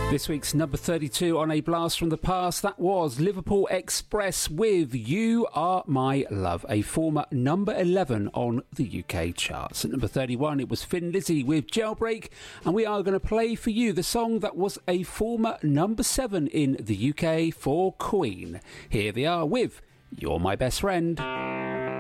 This week's number 32 on A Blast from the Past, that was Liverpool Express with You Are My Love, a former number 11 on the UK charts. At number 31, it was Thin Lizzy with Jailbreak, and we are going to play for you the song that was a former number 7 in the UK for Queen. Here they are with You're My Best Friend.